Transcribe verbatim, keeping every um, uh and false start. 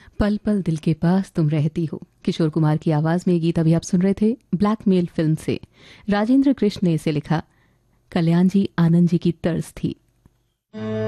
पल पल दिल के पास तुम रहती हो। किशोर कुमार की आवाज में ये गीत अभी आप सुन रहे थे ब्लैकमेल फिल्म से। राजेंद्र कृष्ण ने इसे लिखा, कल्याण जी आनंद जी की तर्ज थी।